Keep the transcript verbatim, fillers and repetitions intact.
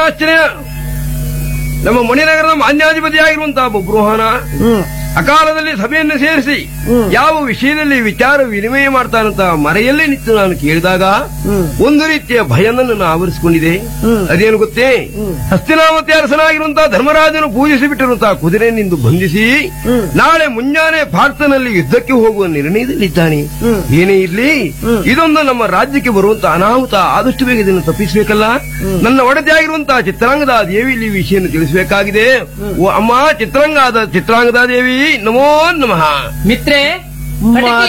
ಆಶ್ಚರ್ಯ. ನಮ್ಮ ಮಣಿನಗರದ ಮಾನ್ಯಾಧಿಪತಿಯಾಗಿರುವಂತಹ ಬಬ್ರುಹಾನ ಅಕಾಲದಲ್ಲಿ ಸಭೆಯನ್ನು ಸೇರಿಸಿ ಯಾವ ವಿಷಯದಲ್ಲಿ ವಿಚಾರ ವಿನಿಮಯ ಮಾಡ್ತಾನಂತ ಮರೆಯಲ್ಲೇ ನಿಂತು ನಾನು ಕೇಳಿದಾಗ ಒಂದು ರೀತಿಯ ಭಯ ನನ್ನನ್ನು ಆವರಿಸಿಕೊಂಡಿದೆ. ಅದೇನು ಗೊತ್ತೇ, ಹಸ್ತಿನಾವತಿ ಅರಸನಾಗಿರುವಂತಹ ಧರ್ಮರಾಜನು ಪೂಜಿಸಿ ಬಿಟ್ಟಿರುವಂತಹ ಕುದುರೆಯನ್ನಿಂದು ಬಂಧಿಸಿ ನಾಳೆ ಮುಂಜಾನೆ ಪಾರ್ಥನಲ್ಲಿ ಯುದ್ಧಕ್ಕೆ ಹೋಗುವ ನಿರ್ಣಯದಲ್ಲಿದ್ದಾನೆ. ಏನೇ ಇರ್ಲಿ, ಇದೊಂದು ನಮ್ಮ ರಾಜ್ಯಕ್ಕೆ ಬರುವಂತಹ ಅನಾಹುತ. ಆದಷ್ಟು ಬೇಗ ಇದನ್ನು ತಪ್ಪಿಸಬೇಕಲ್ಲ. ನನ್ನ ಒಡತಿಯಾಗಿರುವಂತಹ ಚಿತ್ರಾಂಗದ ದೇವಿಯಲ್ಲಿ ಈ ವಿಷಯವನ್ನು ತಿಳಿಸಬೇಕಾಗಿದೆ. ಓ ಅಮ್ಮ ಚಿತ್ರಾಂಗದ ಚಿತ್ರಾಂಗದ ದೇವಿ, ನಮೋ ನಮಃ. ಮಿತ್ರೆ,